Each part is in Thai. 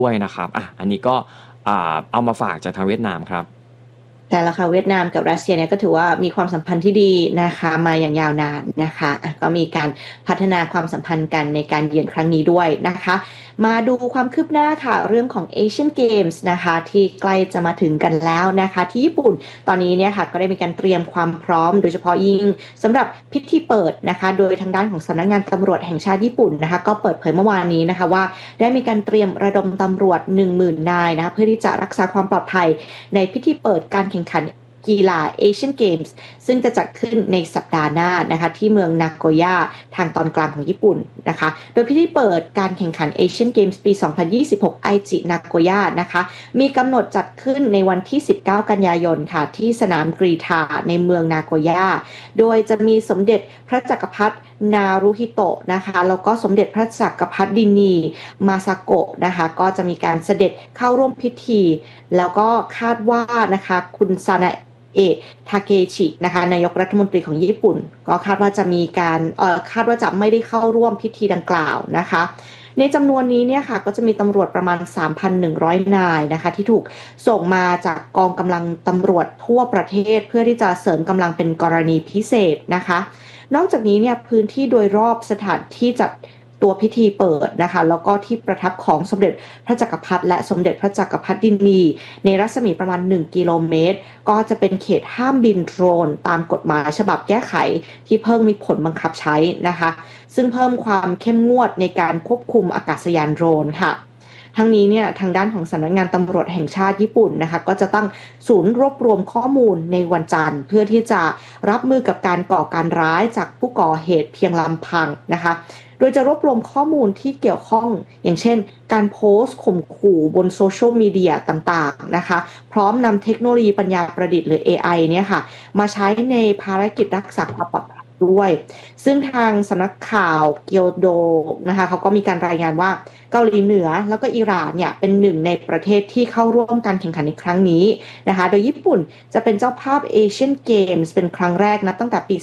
ด้วยนะครับอันนี้ก็เอามาฝากจากทางเวียดนามครับแต่ละค่ะเวียดนามกับรัสเซียเนี่ยก็ถือว่ามีความสัมพันธ์ที่ดีนะคะมาอย่างยาวนานนะคะก็มีการพัฒนาความสัมพันธ์กันในการเยือนครั้งนี้ด้วยนะคะมาดูความคืบหน้าค่ะเรื่องของ Asian Games นะคะที่ใกล้จะมาถึงกันแล้วนะคะที่ญี่ปุ่นตอนนี้เนี่ยค่ะก็ได้มีการเตรียมความพร้อมโดยเฉพาะยิ่งสำหรับพิธีเปิดนะคะโดยทางด้านของสำนักงานตำรวจแห่งชาติญี่ปุ่นนะคะก็เปิดเผยเมื่อวานนี้นะคะว่าได้มีการเตรียมระดมตำรวจ 10,000 นายนะคะเพื่อที่จะรักษาความปลอดภัยในพิธีเปิดการแข่งขันกีฬาเอเชียนเกมส์ซึ่งจะจัดขึ้นในสัปดาห์หน้านะคะที่เมืองนาโกย่าทางตอนกลางของญี่ปุ่นนะคะโดยพิธีเปิดการแข่งขันเอเชียนเกมส์ปี 2026 ไอจินาโกย่านะคะมีกำหนดจัดขึ้นในวันที่ 19 กันยายนค่ะที่สนามกรีฑาในเมืองนาโกย่าโดยจะมีสมเด็จพระจักรพรรดินารุฮิโตะนะคะแล้วก็สมเด็จพระจักรพรรดินีมาซาโกะนะคะก็จะมีการเสด็จเข้าร่วมพิธีแล้วก็คาดว่านะคะคุณซานะทาเคชินะคะนายกรัฐมนตรีของญี่ปุ่นก็คาดว่าจะมีการคาดว่าจะไม่ได้เข้าร่วมพิธีดังกล่าวนะคะในจำนวนนี้เนี่ยค่ะก็จะมีตำรวจประมาณ 3,100 นายนะคะที่ถูกส่งมาจากกองกำลังตำรวจทั่วประเทศเพื่อที่จะเสริมกำลังเป็นกรณีพิเศษนะคะนอกจากนี้เนี่ยพื้นที่โดยรอบสถานที่จัดตัวพิธีเปิดนะคะแล้วก็ที่ประทับของสมเด็จพระจักรพรรดิและสมเด็จพระจักรพรรดินีในรัศมีประมาณ1 กิโลเมตรก็จะเป็นเขตห้ามบินโดรนตามกฎหมายฉบับแก้ไขที่เพิ่งมีผลบังคับใช้นะคะซึ่งเพิ่มความเข้มงวดในการควบคุมอากาศยานโดรนค่ะทั้งนี้เนี่ยทางด้านของสำนักงานตำรวจแห่งชาติญี่ปุ่นนะคะก็จะตั้งศูนย์รวบรวมข้อมูลในวันจันทร์เพื่อที่จะรับมือกับการก่อการร้ายจากผู้ก่อเหตุเพียงลำพังนะคะโดยจะรวบรวมข้อมูลที่เกี่ยวข้องอย่างเช่นการโพสต์ข่มขู่บนโซเชียลมีเดียต่างๆนะคะพร้อมนำเทคโนโลยีปัญญาประดิษฐ์หรือ AI เนี่ยค่ะมาใช้ในภารกิจรักษาความปลอดภัยด้วยซึ่งทางสำนักข่าวเกียวโดนะคะเขาก็มีการรายงานว่าเกาหลีเหนือแล้วก็อิหร่านเนี่ยเป็นหนึ่งในประเทศที่เข้าร่วมการแข่งขันในครั้งนี้นะคะโดยญี่ปุ่นจะเป็นเจ้าภาพเอเชียนเกมส์เป็นครั้งแรกนะตั้งแต่ปี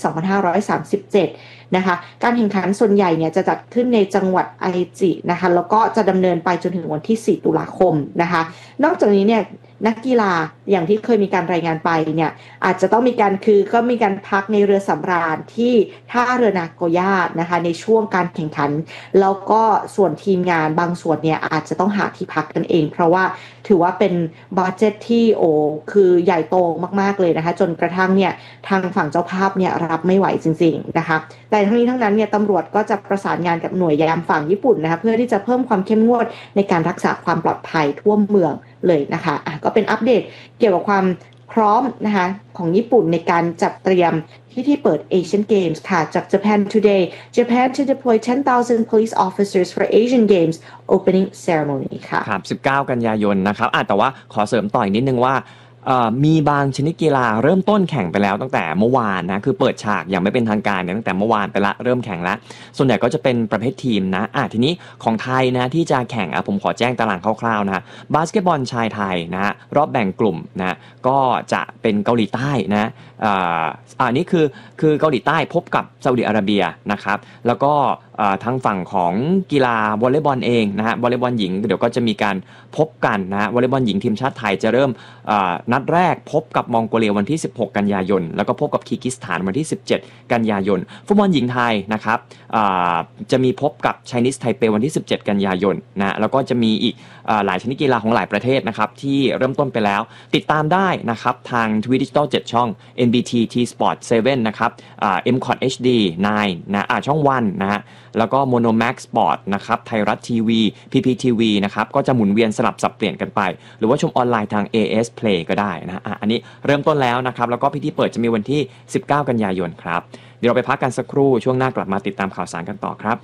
2537 นะคะการแข่งขันส่วนใหญ่เนี่ยจะจัดขึ้นในจังหวัดไอจินะคะแล้วก็จะดำเนินไปจนถึงวันที่ 4 ตุลาคมนะคะนอกจากนี้เนี่ยนักกีฬาอย่างที่เคยมีการรายงานไปเนี่ยอาจจะต้องมีการก็มีการพักในเรือสำราญที่ท่าเรือนาโกย่านะคะในช่วงการแข่งขันแล้วก็ส่วนทีมงานบางส่วนเนี่ยอาจจะต้องหาที่พักกันเองเพราะว่าถือว่าเป็นบัดเจ็ตที่คือใหญ่โตมากๆเลยนะคะจนกระทั่งเนี่ยทางฝั่งเจ้าภาพเนี่ยรับไม่ไหวจริงๆนะคะแต่ทั้งนี้ทั้งนั้นเนี่ยตำรวจก็จะประสานงานกับหน่วยยามฝั่งญี่ปุ่นนะคะเพื่อที่จะเพิ่มความเข้มงวดในการรักษาความปลอดภัยทั่วเมืองเลยนะคะก็เป็นอัปเดตเกี่ยวกับความพร้อมนะคะของญี่ปุ่นในการจัดเตรียมพิธีเปิด Asian Games ค่ะจาก Japan Today Japan to deploy 10,000 police officers for Asian Games opening ceremony ค่ะครับ19 กันยายนนะครับแต่ว่าขอเสริมต่ออีกนิดนึงว่ามีบางชนิดกีฬาเริ่มต้นแข่งไปแล้วตั้งแต่เมื่อวานนะคือเปิดฉากอย่างไม่เป็นทางการเนี่ยตั้งแต่เมื่อวานไปละเริ่มแข่งแล้วส่วนใหญ่ก็จะเป็นประเภททีมนะทีนี้ของไทยนะที่จะแข่งผมขอแจ้งตารางคร่าวๆนะบาสเกตบอลชายไทยนะรอบแบ่งกลุ่มนะก็จะเป็นเกาหลีใต้นะนี่คือเกาหลีใต้พบกับซาอุดิอาระเบียนะครับแล้วก็ทางฝั่งของกีฬาวอลเลย์บอลเองนะฮะวอลเลย์บอลหญิงเดี๋ยวก็จะมีการพบกันนะวอลเลย์บอลหญิงทีมชาติไทยจะเริ่มนัดแรกพบกับมองโกเลียวันที่16 กันยายนแล้วก็พบกับคีร์กิสถานวันที่17 กันยายนฟุตบอลหญิงไทยนะครับจะมีพบกับไชนีสไทเปวันที่17 กันยายนนะแล้วก็จะมีอีกหลายชนิดกีฬาของหลายประเทศนะครับที่เริ่มต้นไปแล้วติดตามได้นะครับทาง True Digital 7 ช่อง NBT T-Sport 7 นะครับMCOT HD 9นะช่อง1นะฮะแล้วก็ Monomax Sport นะครับไทยรัฐทีวี PPTV นะครับก็จะหมุนเวียนสลับสับเปลี่ยนกันไปหรือว่าชมออนไลน์ทาง AS Play ก็ได้นะอันนี้เริ่มต้นแล้วนะครับแล้วก็พิธีเปิดจะมีวันที่19 กันยายนครับเดี๋ยวเราไปพักกันสักครู่ช่วงหน้ากลับมาติดตามข่าวสารกันต่อครับ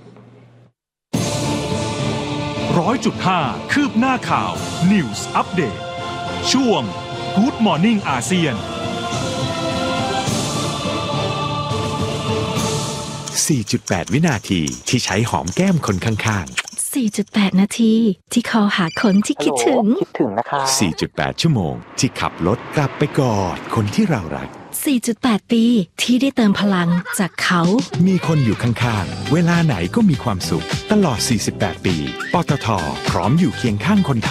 100.5 คืบหน้าข่าว News Update ช่วง Good Morning อาเซียน 4.8 วินาทีที่ใช้หอมแก้มคนข้างๆ 4.8 นาทีที่คอหาคนที่คิดถึงนะคะ 4.8 ชั่วโมงที่ขับรถกลับไปกอดคนที่เรารัก 4.8 ปีที่ได้เติมพลังจากเขามีคนอยู่ข้างๆเวลาไหนก็มีความสุขตลอด 48 ปีปตท.พร้อมอยู่เคียงข้างคนไท